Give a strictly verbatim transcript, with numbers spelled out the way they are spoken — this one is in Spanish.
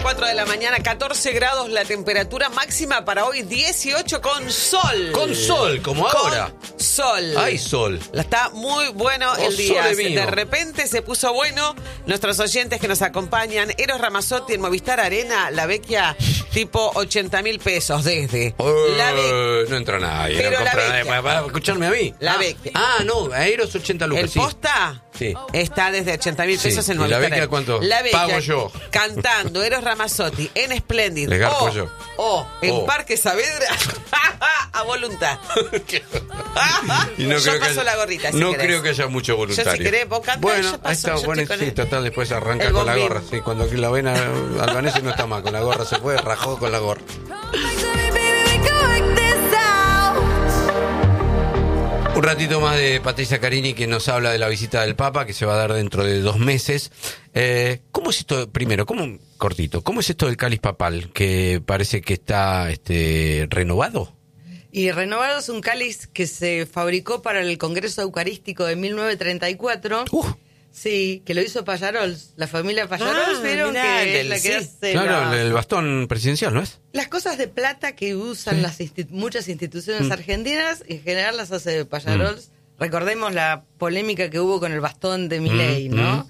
cuatro de la mañana, catorce grados la temperatura máxima para hoy, dieciocho con sol. Con sol, como Con ahora. sol. Hay sol. Está muy bueno Oh, el día. sole mío. De repente se puso bueno. Nuestros oyentes que nos acompañan, Eros Ramazzotti en Movistar Arena, la vecchia tipo ochenta mil pesos desde. Uh, la ve- no entra nadie, Pero no la compra nadie. vecchia. ¿Para, para escucharme a mí? La ah, vecchia. Ah, no, Aeros ochenta lucas, El sí. posta Sí. está desde ochenta mil pesos Sí. en ¿Y la Movistar vecchia Arena. cuánto? La vecchia Pago yo. cantando Eros Ramazzotti en Splendid. Le garpo o, yo. o en Oh. Parque Saavedra a voluntad. Y no Yo creo que paso haya- la gorrita, si No querés. creo que haya mucho voluntario. Yo, si querés, vos cantás, Bueno, yo paso, ahí está, yo bueno, estoy con sí, el- total, después arranca el con la bombín. gorra. Sí, cuando la ven a Albanese no está mal, con la gorra se fue, rajó con la gorra. Un ratito más de Patricia Carini que nos habla de la visita del Papa que se va a dar dentro de dos meses. Eh, ¿Cómo es esto? Primero, ¿cómo, cortito, ¿cómo es esto del cáliz papal que parece que está este, renovado? Y renovado es un cáliz que se fabricó para el Congreso Eucarístico de mil novecientos treinta y cuatro. Uh, Sí, que lo hizo Pallarols, la familia Pallarols, Ah, vieron mirá, que el es del- la que sí. hace claro, la- el bastón presidencial, ¿no es? las cosas de plata que usan las insti- muchas instituciones Mm. argentinas, en general las hace Pallarols. Recordemos la polémica que hubo con el bastón de Milei, Mm, ¿no? mm.